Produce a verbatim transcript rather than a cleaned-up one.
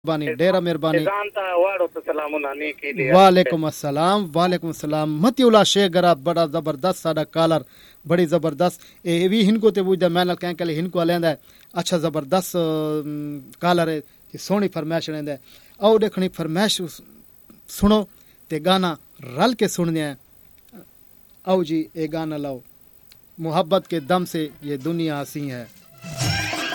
बानी डेरा मेहरबानी। वालेकुम वालेकुम अस्सलाम वालेकुम अस्सलाम। मतिउल्ला शेख गरा बड़ा जबरदस्त साडा कालर बड़ी जबरदस्त ए भी हिनको ते बुझदा मैनल कह के हिनको लेंदा अच्छा जबरदस्त कालर है ते सोहनी फरमाइश लेंदा। आओ देखनी फरमाइश सुनो ते गाना रल के सुनने हैं। आओ जी ए गाना लाओ। मोहब्बत के दम से ये दुनिया हंसी है।